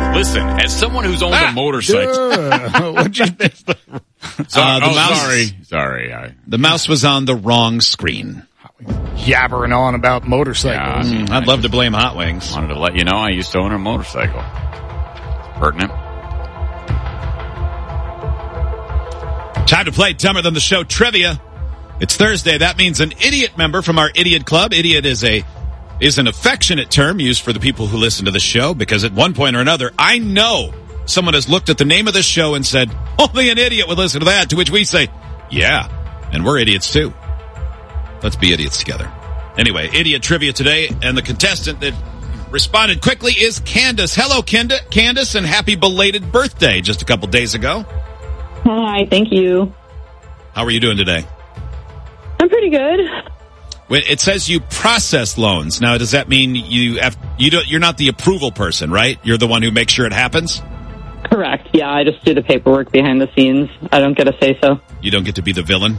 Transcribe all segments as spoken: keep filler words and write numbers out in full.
Listen, as someone who's owned Ah, a motorcycle. Uh, what'd you miss? Sorry, Uh, the oh, mouse- sorry. Sorry. I, The mouse was on the wrong screen. Yabbering on about motorcycles. Yeah. Mm, I'd love to blame Hot Wings. wanted to let you know I used to own a motorcycle. It's pertinent. Time to play Dumber Than the Show trivia. It's Thursday. That means an idiot member from our Idiot Club. Idiot is a is an affectionate term used for the people who listen to the show because at one point or another, I know someone has looked at the name of the show and said, only an idiot would listen to that, to which we say, yeah, and we're idiots too. Let's be idiots together. Anyway, idiot trivia today, and the contestant that responded quickly is Candace. Hello, Kenda- Candace, and happy belated birthday just a couple days ago. Hi, thank you. How are you doing today? I'm pretty good. Well, it says you process loans. Now, does that mean you have, you don't, you're not the approval person, right? You're the one who makes sure it happens? Correct. Yeah, I just do the paperwork behind the scenes. I don't get to say so. You don't get to be the villain?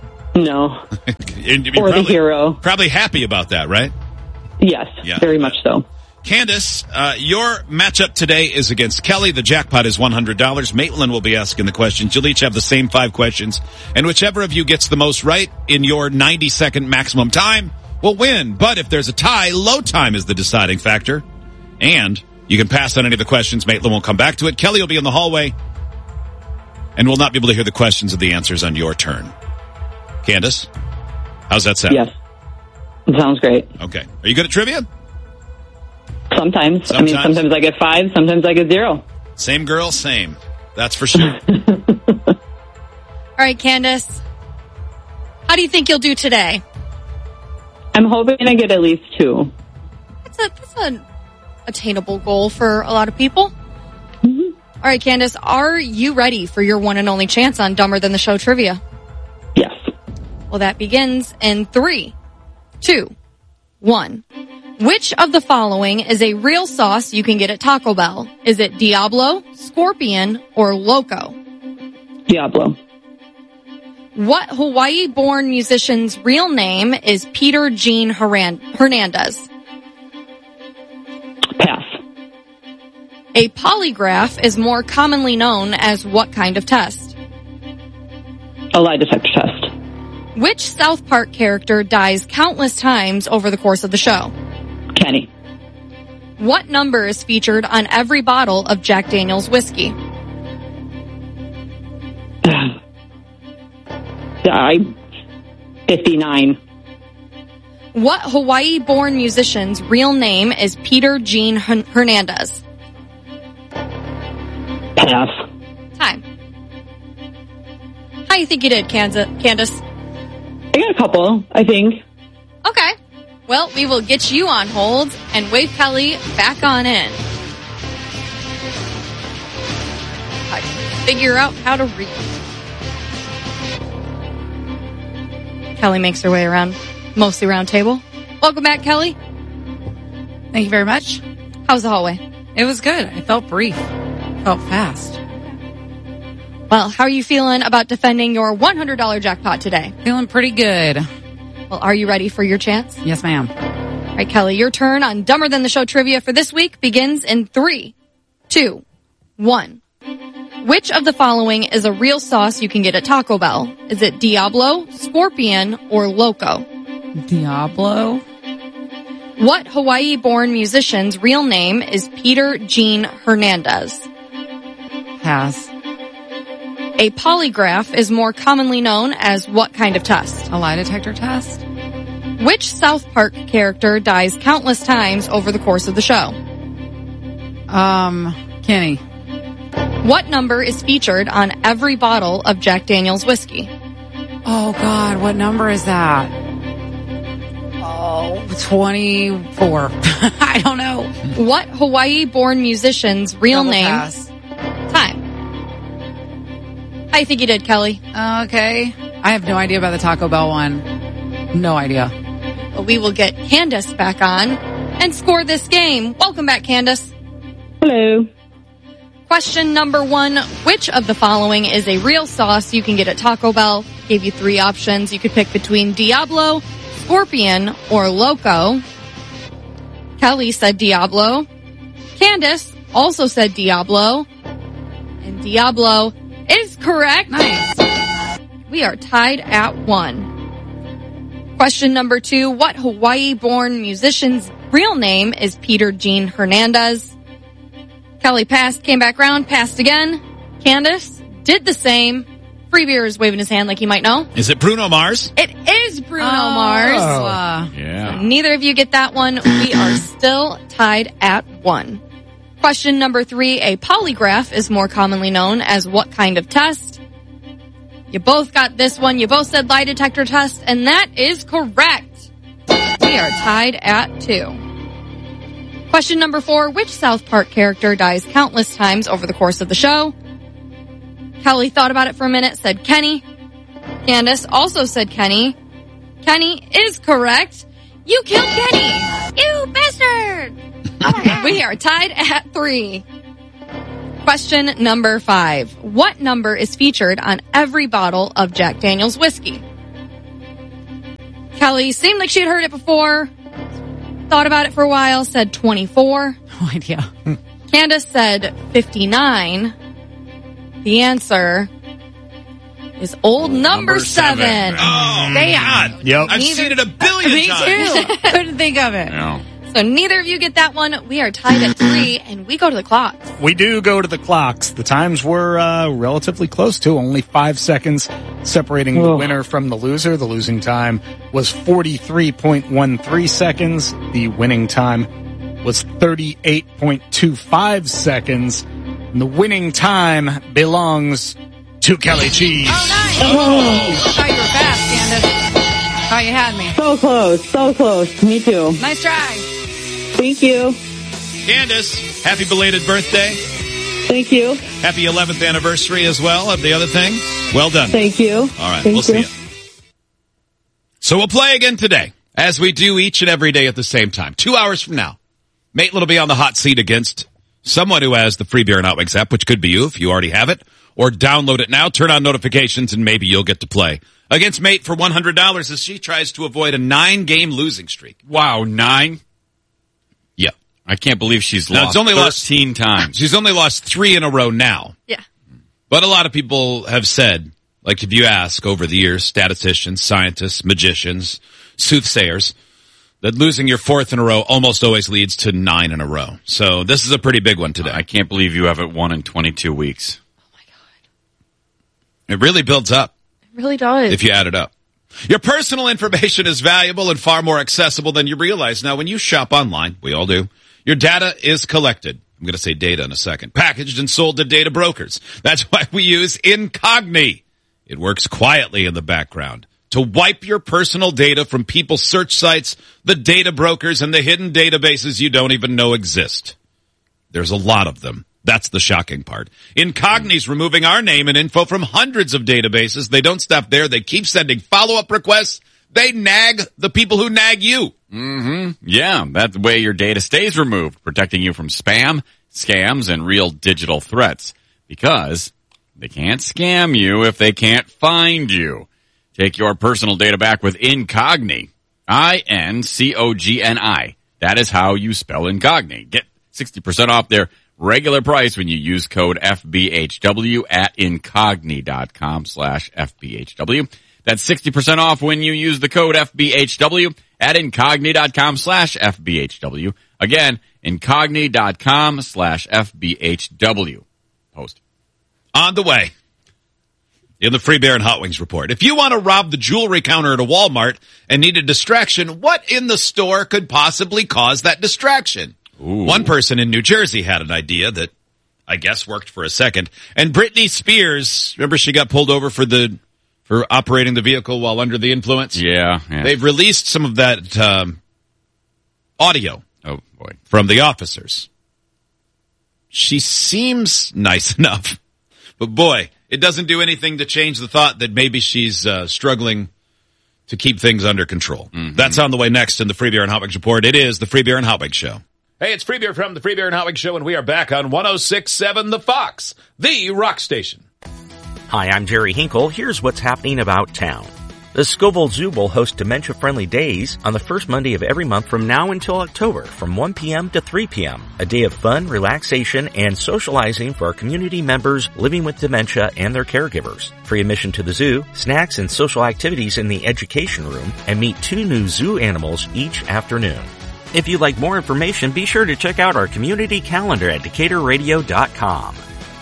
No. You're Or probably, the hero. Probably happy about that, right? Yes, Yeah. very much so. Candace, uh, your matchup today is against Kelly. The jackpot is one hundred dollars. Maitland will be asking the questions. You'll each have the same five questions. And whichever of you gets the most right in your ninety second maximum time will win. But if there's a tie, low time is the deciding factor. And you can pass on any of the questions. Maitland won't come back to it. Kelly will be in the hallway and will not be able to hear the questions or the answers on your turn. Candace, how's that sound? Yes. It sounds great. Okay. Are you good at trivia? Sometimes. Sometimes. I mean, sometimes I get five, sometimes I get zero. Same girl, same. That's for sure. All right, Candace. How do you think you'll do today? I'm hoping I get at least two. That's a that's an attainable goal for a lot of people. Mm-hmm. All right, Candace, are you ready for your one and only chance on Dumber Than the Show trivia? Yes. Well, that begins in three, two, one. Which of the following is a real sauce you can get at Taco Bell? Is it Diablo, Scorpion, or Loco? Diablo. What Hawaii-born musician's real name is Peter Gene Heran- Hernandez? Pass. A polygraph is more commonly known as what kind of test? A lie detector test. Which South Park character dies countless times over the course of the show? Kenny. What number is featured on every bottle of Jack Daniel's whiskey? I fifty-nine. What Hawaii-born musician's real name is Peter Gene Hen- Hernandez? Pass. Time. How do you think you did, Kansas- Candace? I got a couple, I think. Okay. Well, we will get you on hold and wave Kelly back on in. I can figure out how to read. Kelly makes her way around, mostly round table. Welcome back, Kelly. Thank you very much. How's the hallway? It was good. I felt brief. Felt fast. Well, how are you feeling about defending your one hundred dollars jackpot today? Feeling pretty good. Well, are you ready for your chance? Yes, ma'am. All right, Kelly, your turn on Dumber Than the Show trivia for this week begins in three, two, one. Which of the following is a real sauce you can get at Taco Bell? Is it Diablo, Scorpion, or Loco? Diablo. What Hawaii-born musician's real name is Peter Gene Hernandez? Pass. A polygraph is more commonly known as what kind of test? A lie detector test. Which South Park character dies countless times over the course of the show? Um, Kenny. What number is featured on every bottle of Jack Daniel's whiskey? Oh, God. What number is that? Oh, twenty-four. I don't know. What Hawaii-born musician's real Double name? pass. Time. How you think you did, Kelly? Okay. I have no idea about the Taco Bell one. No idea. Well, we will get Candace back on and score this game. Welcome back, Candace. Hello. Question number one. Which of the following is a real sauce you can get at Taco Bell? Gave you three options. You could pick between Diablo, Scorpion, or Loco. Kelly said Diablo. Candace, also said Diablo. And Diablo is correct. Nice. We are tied at one. Question number two. What Hawaii-born musician's real name is Peter Gene Hernandez? Kelly passed, came back round, passed again. Candace did the same. Free Beer is waving his hand like he might know. Is it Bruno Mars? It is Bruno Oh, Mars. uh, Yeah. Neither of you get that one. We are still tied at one. Question number three. A polygraph is more commonly known as what kind of test? You both got this one. You both said lie detector test, and that is correct. We are tied at two. Question number four. Which South Park character dies countless times over the course of the show? Kelly thought about it for a minute, said Kenny. Candace also said Kenny. Kenny is correct. You killed Kenny! You bastard! We are tied at three. Question number five. What number is featured on every bottle of Jack Daniel's whiskey? Kelly seemed like she had heard it before. Thought about it for a while, said twenty-four. no idea. Candace said fifty-nine. The answer is old number, Number seven. seven. Oh, Damn. God. Yep. I've Neither- seen it a billion Me times. too. Couldn't think of it. No. So neither of you get that one. We are tied at three, and we go to the clock. We do go to the clocks. The times were uh, relatively close, too. Only five seconds separating the Ugh. winner from the loser. The losing time was forty-three point one three seconds. The winning time was thirty-eight point two five seconds. And the winning time belongs to Kelly Cheese. Oh, nice. Oh. Thought you were fast, Candace. Thought you had me. So close, so close. Me too. Nice try. Thank you. Candace, happy belated birthday. Thank you. Happy eleventh anniversary as well of the other thing. Well done. Thank you. All right, Thank we'll see you. you. So we'll play again today, as we do each and every day at the same time. Two hours from now, Maitland will be on the hot seat against someone who has the Free Beer and Hot Wings app, which could be you if you already have it, or download it now, turn on notifications, and maybe you'll get to play against Mate for one hundred dollars as she tries to avoid a nine-game losing streak. Wow, nine? Yeah. I can't believe she's No, lost it's only lost- thirteen times. She's only lost three in a row now. Yeah. But a lot of people have said, like if you ask over the years, statisticians, scientists, magicians, soothsayers, that losing your fourth in a row almost always leads to nine in a row. So this is a pretty big one today. I can't believe you haven't won in twenty-two weeks. It really builds up It really does. if you add it up. Your personal information is valuable and far more accessible than you realize. Now, when you shop online, we all do, your data is collected. I'm going to say data in a second. Packaged and sold to data brokers. That's why we use Incogni. It works quietly in the background to wipe your personal data from people's search sites, the data brokers, and the hidden databases you don't even know exist. There's a lot of them. That's the shocking part. Incogni's removing our name and info from hundreds of databases. They don't stop there. They keep sending follow-up requests. They nag the people who nag you. Mm-hmm. Yeah, that's the way your data stays removed, protecting you from spam, scams, and real digital threats. Because they can't scam you if they can't find you. Take your personal data back with Incogni. I N C O G N I. That is how you spell Incogni. Get sixty percent off their regular price when you use code F B H W at incogni.com slash FBHW. That's sixty percent off when you use the code F B H W at incogni.com slash FBHW. Again, incogni.com slash FBHW. Post. On the way. In the Free Beer and Hot Wings report. If you want to rob the jewelry counter at a Walmart and need a distraction, what in the store could possibly cause that distraction? Ooh. One person in New Jersey had an idea that I guess worked for a second. And Britney Spears, remember she got pulled over for the for operating the vehicle while under the influence? Yeah. yeah. They've released some of that um, audio oh, boy. from the officers. She seems nice enough, but boy, it doesn't do anything to change the thought that maybe she's uh, struggling to keep things under control. Mm-hmm. That's on the way next in the Free Beer and Hot Wings report. It is the Free Beer and Hot Wings Show. Hey, it's Free Beer from the Free Beer and Hot Wings Show, and we are back on one oh six point seven The Fox, the rock station. Hi, I'm Jerry Hinkle. Here's what's happening about town. The Scoville Zoo will host dementia-friendly days on the first Monday of every month from now until October from one p.m. to three p.m. A day of fun, relaxation, and socializing for our community members living with dementia and their caregivers. Free admission to the zoo, snacks and social activities in the education room, and meet two new zoo animals each afternoon. If you'd like more information, be sure to check out our community calendar at Decatur Radio dot com.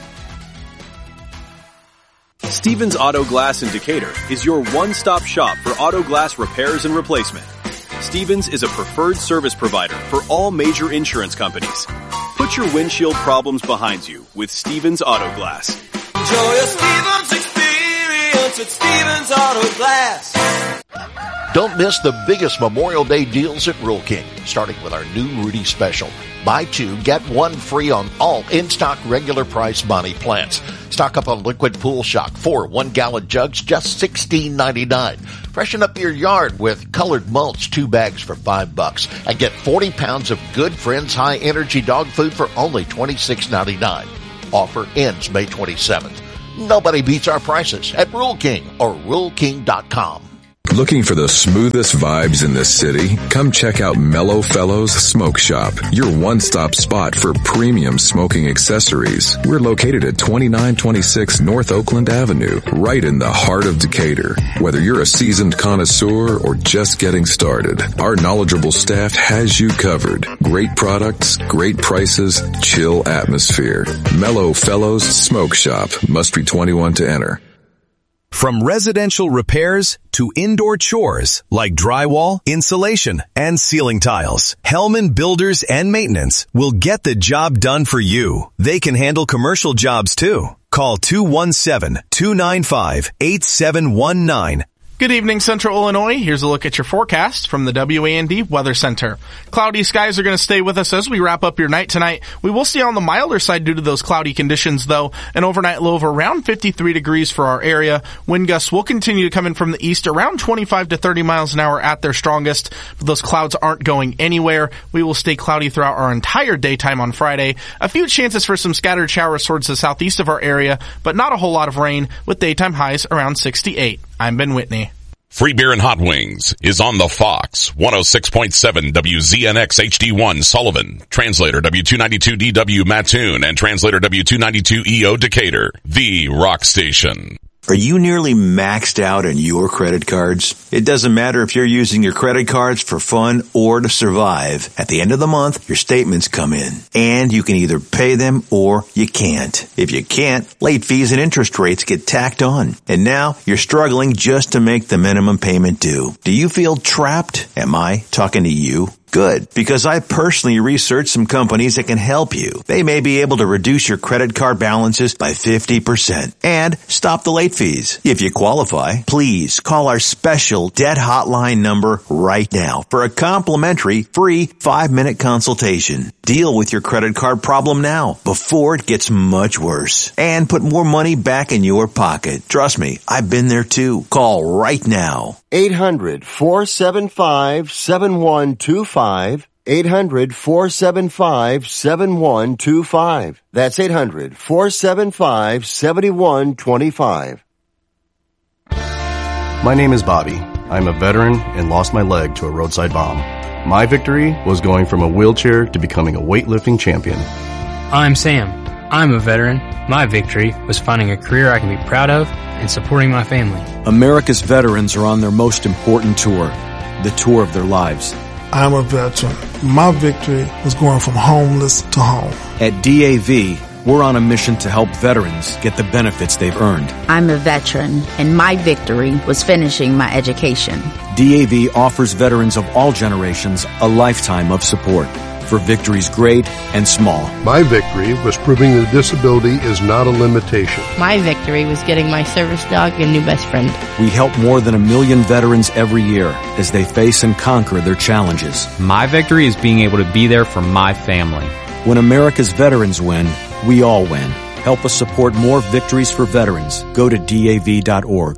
Stevens Auto Glass in Decatur is your one-stop shop for auto glass repairs and replacement. Stevens is a preferred service provider for all major insurance companies. Put your windshield problems behind you with Stevens Auto Glass. Enjoy a Stevens experience at Stevens Auto Glass. Don't miss the biggest Memorial Day deals at Rural King, starting with our new Rudy special. Buy two, get one free on all in-stock regular price Bonnie plants. Stock up on liquid pool shock, four one-gallon jugs, just sixteen ninety-nine. Freshen up your yard with colored mulch, two bags for five bucks. And get forty pounds of Good Friends high-energy dog food for only twenty-six ninety-nine. Offer ends May twenty-seventh. Nobody beats our prices at Rural King or rural king dot com. Looking for the smoothest vibes in the city? Come check out Mellow Fellows Smoke Shop, your one-stop spot for premium smoking accessories. We're located at twenty-nine twenty-six North Oakland Avenue, right in the heart of Decatur. Whether you're a seasoned connoisseur or just getting started, our knowledgeable staff has you covered. Great products, great prices, chill atmosphere. Mellow Fellows Smoke Shop. Must be twenty-one to enter. From residential repairs to indoor chores like drywall, insulation, and ceiling tiles, Hellman Builders and Maintenance will get the job done for you. They can handle commercial jobs too. Call two one seven, two nine five, eight seven one nine. Good evening, Central Illinois. Here's a look at your forecast from the W A N D Weather Center. Cloudy skies are going to stay with us as we wrap up your night tonight. We will stay on the milder side due to those cloudy conditions, though. An overnight low of around fifty-three degrees for our area. Wind gusts will continue to come in from the east around twenty-five to thirty miles an hour at their strongest. But those clouds aren't going anywhere. We will stay cloudy throughout our entire daytime on Friday. A few chances for some scattered showers towards the southeast of our area, but not a whole lot of rain, with daytime highs around sixty-eight. I'm Ben Whitney. Free Beer and Hot Wings is on the Fox, one oh six point seven W Z N X H D one Sullivan, translator W two ninety-two D W Mattoon, and translator W two ninety-two E O Decatur, the rock station. Are you nearly maxed out on your credit cards? It doesn't matter if you're using your credit cards for fun or to survive. At the end of the month, your statements come in, and you can either pay them or you can't. If you can't, late fees and interest rates get tacked on. And now you're struggling just to make the minimum payment due. Do you feel trapped? Am I talking to you? Good, because I personally researched some companies that can help you. They may be able to reduce your credit card balances by fifty percent and stop the late fees. If you qualify, please call our special debt hotline number right now for a complimentary free five-minute consultation. Deal with your credit card problem now before it gets much worse and put more money back in your pocket. Trust me, I've been there too. Call right now. eight hundred, four seven five, seven one two five. eight hundred, four seven five, seven one two five. That's eight hundred, four seven five, seven one two five. My name is Bobby. I'm a veteran and lost my leg to a roadside bomb. My victory was going from a wheelchair to becoming a weightlifting champion. I'm Sam. I'm a veteran. My victory was finding a career I can be proud of and supporting my family. America's veterans are on their most important tour, the tour of their lives. I'm a veteran. My victory was going from homeless to home. At D A V, we're on a mission to help veterans get the benefits they've earned. I'm a veteran, and my victory was finishing my education. D A V offers veterans of all generations a lifetime of support for victories great and small. My victory was proving that disability is not a limitation. My victory was getting my service dog a new best friend. We help more than a million veterans every year as they face and conquer their challenges. My victory is being able to be there for my family. When America's veterans win, we all win. Help us support more victories for veterans. Go to D A V dot org.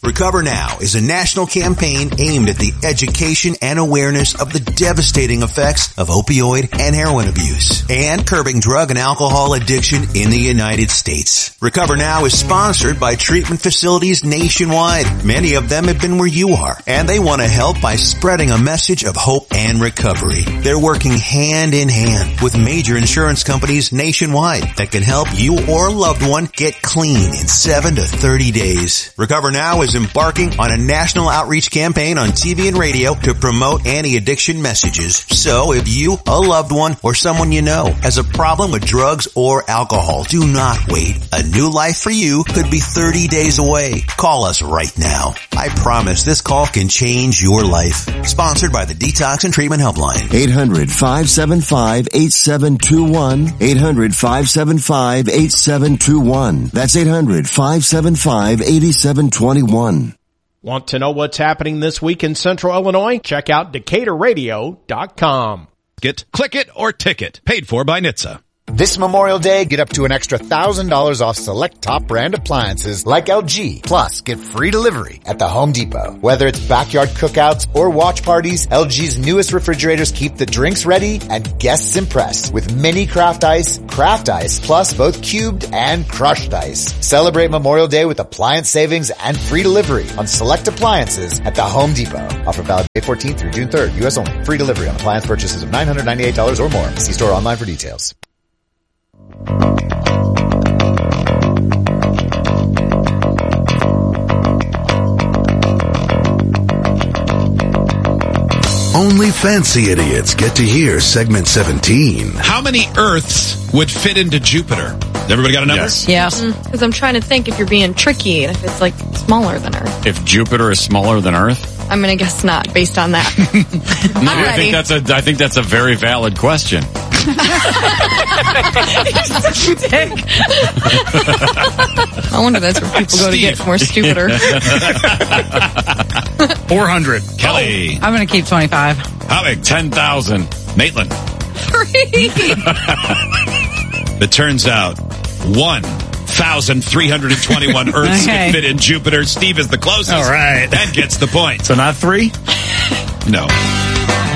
Recover Now is a national campaign aimed at the education and awareness of the devastating effects of opioid and heroin abuse and curbing drug and alcohol addiction in the United States. Recover Now is sponsored by treatment facilities nationwide. Many of them have been where you are, and they want to help by spreading a message of hope and recovery. They're working hand in hand with major insurance companies nationwide that can help you or a loved one get clean in seven to thirty days. Recover Now is embarking on a national outreach campaign on T V and radio to promote anti-addiction messages. So if you, a loved one, or someone you know has a problem with drugs or alcohol, do not wait. A new life for you could be thirty days away. Call us right now. I promise this call can change your life. Sponsored by the Detox and Treatment Helpline. eight hundred, five seven five, eight seven two one. eight hundred, five seven five, eight seven two one. That's eight hundred, five seven five, eight seven two one. Want to know what's happening this week in Central Illinois? Check out Decatur Radio dot com. Get Click It or Ticket, paid for by N H T S A. This Memorial Day, get up to an extra one thousand dollars off select top brand appliances like L G. Plus, get free delivery at the Home Depot. Whether it's backyard cookouts or watch parties, L G's newest refrigerators keep the drinks ready and guests impressed with mini craft ice, craft ice, plus both cubed and crushed ice. Celebrate Memorial Day with appliance savings and free delivery on select appliances at the Home Depot. Offer valid May fourteenth through June third. U S only. Free delivery on appliance purchases of nine hundred ninety-eight dollars or more. See store online for details. Only fancy idiots get to hear segment seventeen. How many Earths would fit into Jupiter? Everybody got a number? Yes. Yes. Because I'm trying to think if you're being tricky and if it's like smaller than Earth. If Jupiter is smaller than Earth? I'm going to guess not based on that. No, I think that's a I think that's a very valid question. You're such a dick. I wonder that's where people go Steve. to get more stupider. four hundred. Kelly. I'm going to keep twenty-five. How big? ten thousand. Maitland. Three. It turns out one thousand three hundred twenty-one Earths Okay. can fit in Jupiter. Steve is the closest. All right. That gets the point. So not three? No.